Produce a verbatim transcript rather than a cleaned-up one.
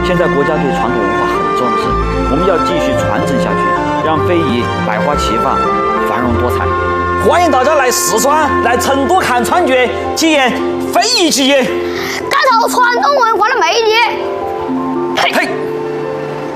现在国家对传统文化很重视，我们要继续传承下去，让非遗百花齐放，繁荣多彩。欢迎大家来四川、来成都看川剧，体验非遗技艺， 感受传统文化的魅力。